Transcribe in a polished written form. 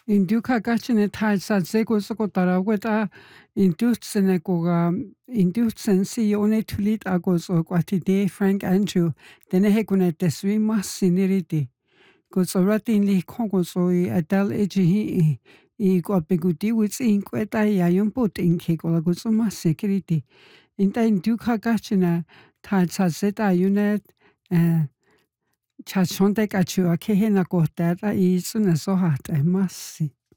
Induka kachine thai sa zeko soko taraweta inducene koga inducency one tulit agos o kwatide Frank Andrew tenehe kune teswi masiniriti kutsoratin li kongoso I adal ejihi I kwapiguti wits in kweta yayun put in kikola kutsuma security inta induka kachina thai sa zeta yunet chachonte kachua kehe na kotera I suna sohata masi